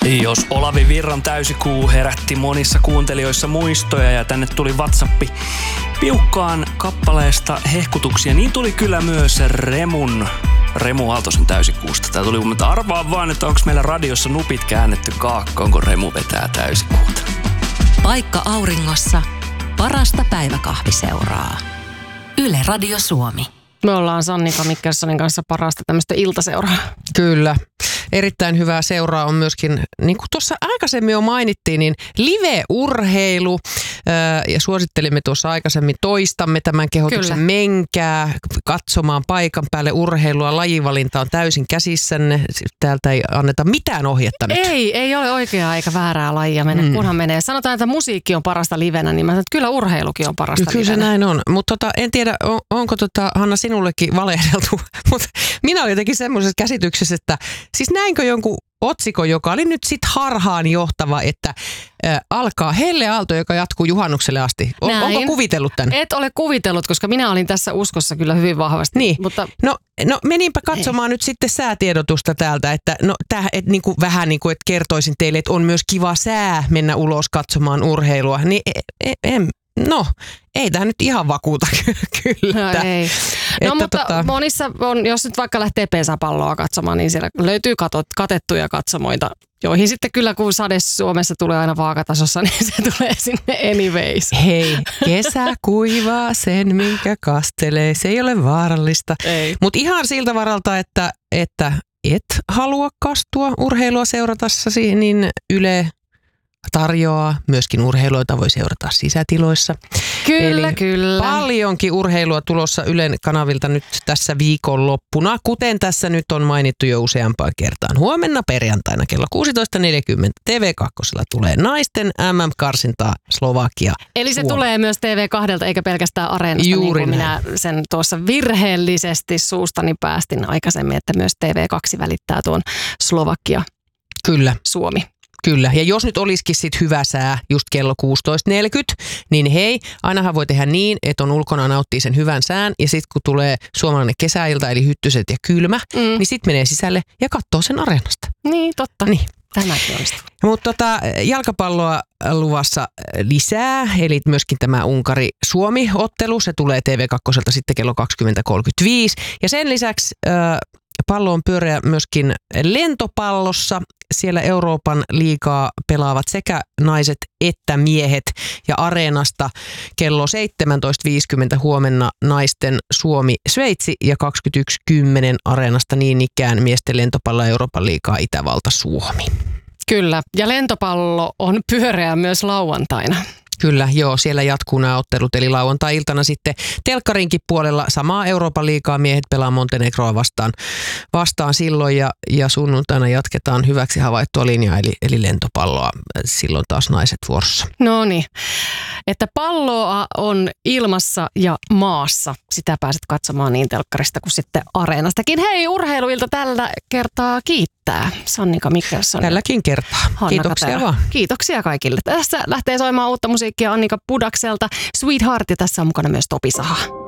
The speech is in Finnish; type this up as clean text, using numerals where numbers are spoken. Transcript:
Jos Olavi Virran Täysikuu herätti monissa kuuntelijoissa muistoja ja tänne tuli WhatsAppi piukkaan kappaleesta hehkutuksia, niin tuli kyllä myös Remu Aaltosen Täysikuusta. Tää tuli, mutta arvaa vaan, että onko meillä radiossa nupit käännetty kaakkoon, kun Remu vetää Täysikuuta. Paikka auringossa, parasta päiväkahviseuraa. Yle Radio Suomi. Me ollaan Sannika Mikkelsonin kanssa parasta tämmöistä iltaseuraa. Kyllä. Erittäin hyvää seuraa on myöskin, niin kuin tuossa aikaisemmin jo mainittiin, niin live-urheilu. Ja suosittelimme tuossa aikaisemmin, toistamme tämän kehotuksen. Kyllä. Menkää katsomaan paikan päälle urheilua. Lajivalinta on täysin käsissänne. Täältä ei anneta mitään ohjetta nyt. Ei ole oikeaa eikä väärää lajia mennä, kunhan menee. Sanotaan, että musiikki on parasta livenä, niin mä sanon, että kyllä urheilukin on parasta livenä. Kyllä se näin on. Mutta en tiedä, onko Hanna sinullekin valehdeltu, mutta minä olin jotenkin semmoisessa käsityksessä, että siis näinkö jonkun otsikon, joka oli nyt sit harhaan johtava, että alkaa helleaalto, joka jatkuu juhannukselle asti. Onko kuvitellut tämän? Et ole kuvitellut, koska minä olin tässä uskossa kyllä hyvin vahvasti. Niin. Mutta No meninpä katsomaan nyt sitten säätiedotusta täältä, että niinku, vähän niin kuin, että kertoisin teille, että on myös kiva sää mennä ulos katsomaan urheilua. Niin ei tämä nyt ihan vakuuta kyllä. No ei. No mutta monissa on, jos nyt vaikka lähtee pesäpalloa katsomaan, niin siellä löytyy katettuja katsomoita, joihin sitten kyllä kun sade Suomessa tulee aina vaakatasossa, niin se tulee sinne anyways. Hei, kesä kuivaa sen, minkä kastelee. Se ei ole vaarallista. Mutta ihan siltä varalta, että et halua kastua urheilua seuratassasi, niin Yle tarjoaa myöskin urheilua, jota voi seurata sisätiloissa. Kyllä, eli kyllä. Paljonkin urheilua tulossa Ylen kanavilta nyt tässä viikonloppuna, kuten tässä nyt on mainittu jo useampaan kertaan. Huomenna perjantaina kello 16.40 TV2 tulee naisten MM-karsintaa Slovakia. Eli se tulee myös TV2 eikä pelkästään Areenasta, juuri niin kuin minä sen tuossa virheellisesti suustani päästin aikaisemmin, että myös TV2 välittää tuon Slovakia. Kyllä. Suomi. Kyllä, ja jos nyt olisikin sit hyvä sää just kello 16.40, niin hei, ainahan voi tehdä niin, että on ulkona nauttii sen hyvän sään, ja sitten kun tulee suomalainen kesäilta, eli hyttyset ja kylmä, niin sitten menee sisälle ja katsoo sen Areenasta. Niin, totta. Niin. Tämäkin onnistuu. Mutta jalkapalloa luvassa lisää, eli myöskin tämä Unkari-Suomi-ottelu, se tulee TV2 sitten kello 20.35, ja sen lisäksi pallo on pyöreä myöskin lentopallossa. Siellä Euroopan liigaa pelaavat sekä naiset että miehet, ja Areenasta kello 17.50 huomenna naisten Suomi-Sveitsi ja 21.10 Areenasta niin ikään miesten lentopallo Euroopan liigaa Itävalta-Suomi. Kyllä, ja lentopallo on pyöreä myös lauantaina. Kyllä, joo, siellä jatkuu nämä ottelut, eli lauantai-iltana sitten telkkarinkin puolella samaa Euroopan liigaa miehet pelaa Montenegroa vastaan silloin, ja sunnuntaina jatketaan hyväksi havaittua linjaa, eli lentopalloa, silloin taas naiset vuorossa. No niin, että palloa on ilmassa ja maassa, sitä pääset katsomaan niin telkkarista kuin sitten Areenastakin. Hei, urheiluilta tällä kertaa kiittää Sannika Mikkelson. Tälläkin kertaa. Hanna Kiitoksia Katera. vaan. Kiitoksia kaikille. Tässä lähtee soimaan uutta musiikkia Annika Pudakselta. Sweetheart, ja tässä on mukana myös Topi Saha.